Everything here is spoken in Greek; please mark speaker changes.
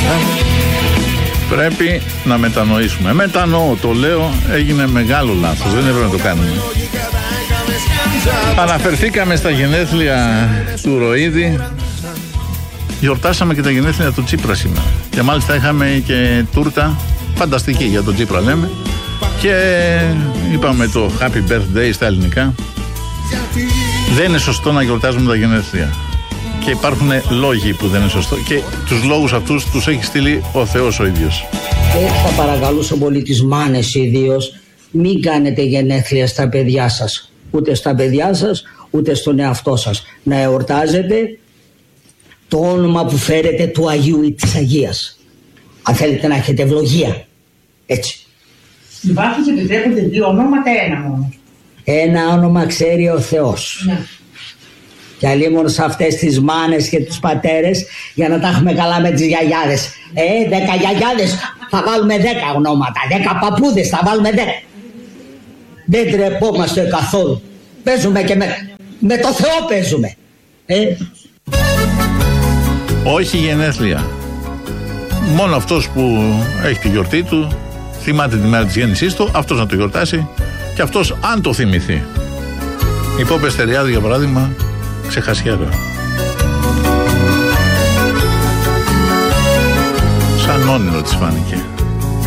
Speaker 1: Πρέπει να μετανοήσουμε. Μετανοώ, το λέω, έγινε μεγάλο λάθος. Δεν έπρεπε να το κάνουμε. Αναφερθήκαμε στα γενέθλια του Ροίδη. Γιορτάσαμε και τα γενέθλια του Τσίπρα σήμερα. Και μάλιστα είχαμε και τούρτα φανταστική για τον Τσίπρα, λέμε. Και είπαμε το Happy Birthday στα ελληνικά. Δεν είναι σωστό να γιορτάζουμε τα γενέθλια. Και υπάρχουν λόγοι που δεν είναι σωστό. Και τους λόγους αυτούς τους έχει στείλει ο Θεός ο ίδιος.
Speaker 2: Θα παρακαλούσα πολύ τις μάνες ιδίως, μην κάνετε γενέθλια στα παιδιά σας. Ούτε στα παιδιά σας, ούτε στον εαυτό σας. Να εορτάζετε το όνομα που φέρετε του Αγίου ή της Αγίας. Αν θέλετε να έχετε ευλογία. Έτσι.
Speaker 3: Στην Πάτης επιτρέπονται 2 ονόματα, ένα μόνο.
Speaker 2: Ένα όνομα ξέρει ο Θεός.
Speaker 3: Ναι.
Speaker 2: Και αλλήμον σε αυτές τις μάνες και τους πατέρες, για να τα έχουμε καλά με τις γιαγιάδες. 10 γιαγιάδες, θα βάλουμε 10 ονόματα. 10 παππούδες, θα βάλουμε 10. Δεν τρεπόμαστε καθόλου. Παίζουμε και με το Θεό παίζουμε.
Speaker 1: Όχι γενέθλια. Μόνο αυτός που έχει τη γιορτή του, θυμάται τη μέρα της γέννησής του, αυτός να το γιορτάσει και αυτός αν το θυμηθεί. Η Πόπε Στεριάδου, για παράδειγμα, ξεχασιέρα. Σαν όνειρο της φάνηκε.